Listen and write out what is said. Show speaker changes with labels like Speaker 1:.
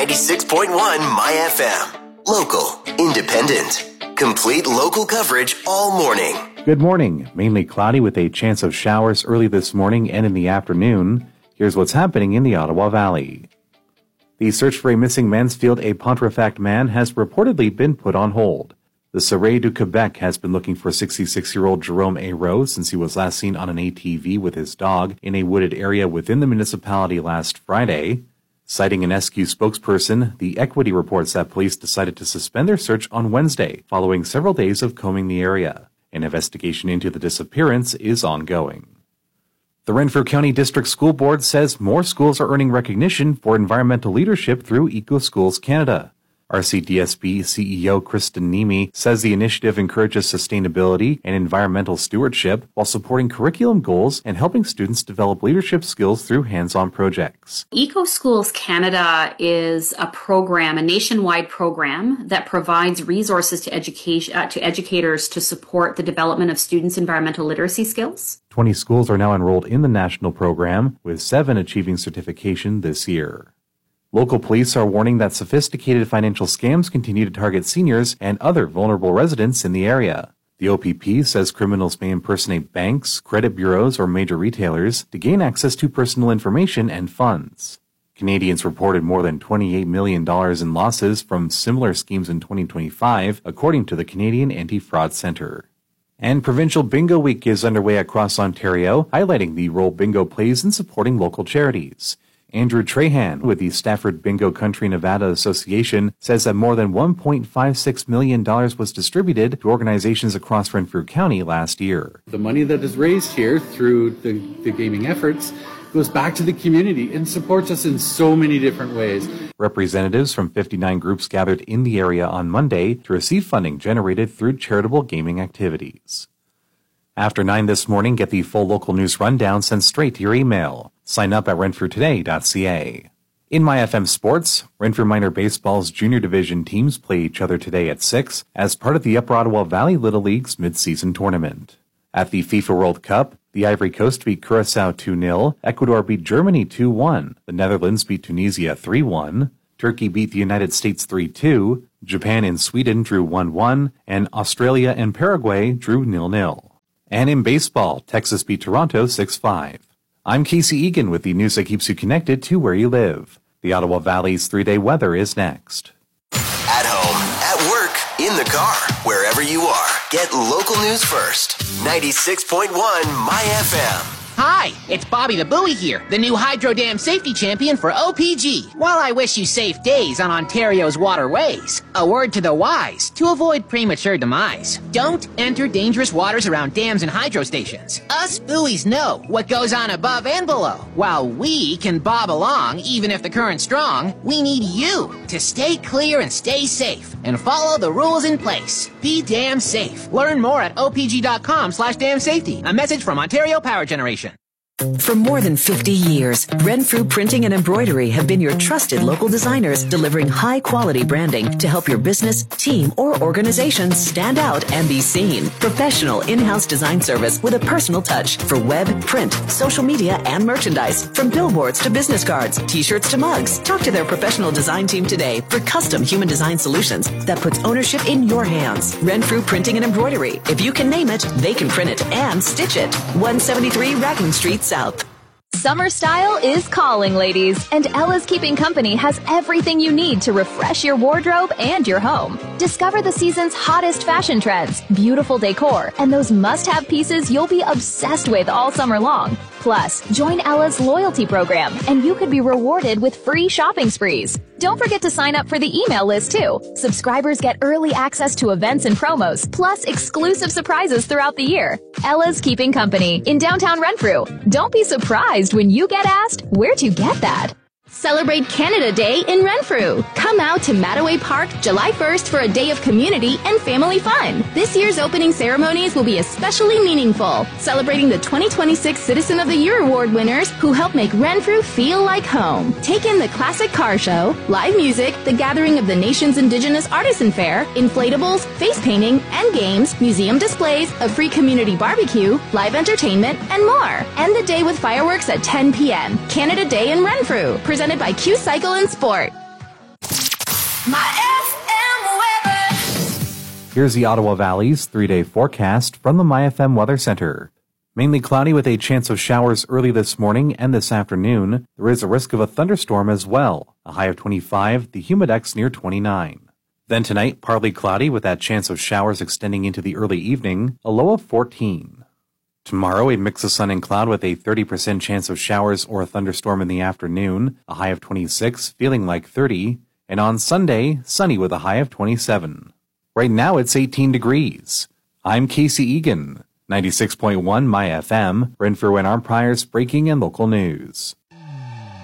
Speaker 1: 96.1 My FM. Local, independent, complete local coverage all morning.
Speaker 2: Good morning. Mainly cloudy with a chance of showers early this morning and in the afternoon. Here's what's happening in the Ottawa Valley. The search for a missing Mansfield et Pontefract man has reportedly been put on hold. The Surrey du Quebec has been looking for 66-year-old Jerome A. Rose since he was last seen on an ATV with his dog in a wooded area within the municipality last Friday. Citing an SQ spokesperson, the Equity reports that police decided to suspend their search on Wednesday following several days of combing the area. An investigation into the disappearance is ongoing. The Renfrew County District School Board says more schools are earning recognition for environmental leadership through EcoSchools Canada. RCDSB CEO Kristen Nemi says the initiative encourages sustainability and environmental stewardship while supporting curriculum goals and helping students develop leadership skills through hands-on projects.
Speaker 3: EcoSchools Canada is a program, a nationwide program that provides resources to educators to support the development of students' environmental literacy skills.
Speaker 2: 20 schools are now enrolled in the national program, with 7 achieving certification this year. Local police are warning that sophisticated financial scams continue to target seniors and other vulnerable residents in the area. The OPP says criminals may impersonate banks, credit bureaus, or major retailers to gain access to personal information and funds. Canadians reported more than $28 million in losses from similar schemes in 2025, according to the Canadian Anti-Fraud Centre. And Provincial Bingo Week is underway across Ontario, highlighting the role bingo plays in supporting local charities. Andrew Trahan with the Stafford Bingo Country Nevada Association says that more than $1.56 million was distributed to organizations across Renfrew County last year.
Speaker 4: The money that is raised here through the gaming efforts goes back to the community and supports us in so many different ways.
Speaker 2: Representatives from 59 groups gathered in the area on Monday to receive funding generated through charitable gaming activities. After 9 this morning, get the full local news rundown sent straight to your email. Sign up at renfrewtoday.ca. In My FM Sports, Renfrew Minor Baseball's junior division teams play each other today at 6 as part of the Upper Ottawa Valley Little League's mid-season tournament. At the FIFA World Cup, the Ivory Coast beat Curaçao 2-0, Ecuador beat Germany 2-1, the Netherlands beat Tunisia 3-1, Turkey beat the United States 3-2, Japan and Sweden drew 1-1, and Australia and Paraguay drew 0-0. And in baseball, Texas beat Toronto 6-5. I'm Casey Egan with the news that keeps you connected to where you live. The Ottawa Valley's 3-day weather is next.
Speaker 1: At home, at work, in the car, wherever you are, get local news first. 96.1 My FM.
Speaker 5: Hi, it's Bobby the Buoy here, the new Hydro Dam Safety Champion for OPG. While I wish you safe days on Ontario's waterways, a word to the wise to avoid premature demise. Don't enter dangerous waters around dams and hydro stations. Us buoys know what goes on above and below. While we can bob along even if the current's strong, we need you to stay clear and stay safe and follow the rules in place. Be damn safe. Learn more at opg.com/damsafety. A message from Ontario Power Generation.
Speaker 6: For more than 50 years, Renfrew Printing and Embroidery have been your trusted local designers, delivering high-quality branding to help your business, team, or organization stand out and be seen. Professional in-house design service with a personal touch for web, print, social media, and merchandise. From billboards to business cards, t-shirts to mugs. Talk to their professional design team today for custom human design solutions that puts ownership in your hands. Renfrew Printing and Embroidery. If you can name it, they can print it and stitch it. 173 Rackham Street South.
Speaker 7: Summer style is calling, ladies, and Ella's Keeping Company has everything you need to refresh your wardrobe and your home. Discover the season's hottest fashion trends, beautiful decor, and those must-have pieces you'll be obsessed with all summer long. Plus, join Ella's loyalty program, and you could be rewarded with free shopping sprees. Don't forget to sign up for the email list, too. Subscribers get early access to events and promos, plus exclusive surprises throughout the year. Ella's Keeping Company in downtown Renfrew. Don't be surprised when you get asked, where'd you get that? Celebrate Canada Day in Renfrew. Come out to Mattaway Park July 1st for a day of community and family fun. This year's opening ceremonies will be especially meaningful, celebrating the 2026 Citizen of the Year Award winners who help make Renfrew feel like home. Take in the classic car show, live music, the gathering of the nation's Indigenous Artisan Fair, inflatables, face painting, and games, museum displays, a free community barbecue, live entertainment, and more. End the day with fireworks at 10 p.m. Canada Day in Renfrew, presented by Q Cycle and Sport.
Speaker 2: Here's the Ottawa Valley's 3-day forecast from the MyFM Weather Center. Mainly cloudy with a chance of showers early this morning and this afternoon. There is a risk of a thunderstorm as well. A high of 25, the humidex near 29. Then tonight, partly cloudy with that chance of showers extending into the early evening. A low of 14. Tomorrow, a mix of sun and cloud with a 30% chance of showers or a thunderstorm in the afternoon. A high of 26, feeling like 30. And on Sunday, sunny with a high of 27. Right now, it's 18 degrees. I'm Casey Egan. 96.1 My FM, Renfrew and Armprior's breaking and local news.